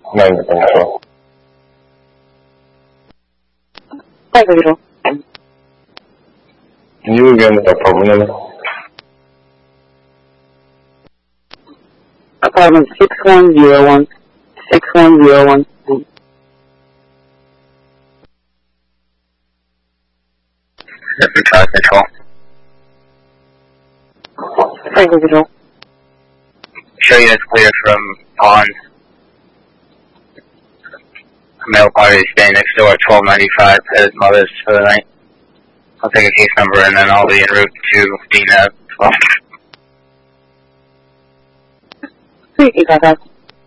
9 control. Tiger Zero. You again with apartment number? Apartment 6101. 6101. Different control. Tiger Zero. Show you it's clear from Pond. A male party is staying next door at 1295 at his mother's for the night. I'll take a case number and then I'll be en route to Dina as well. Great, you got that.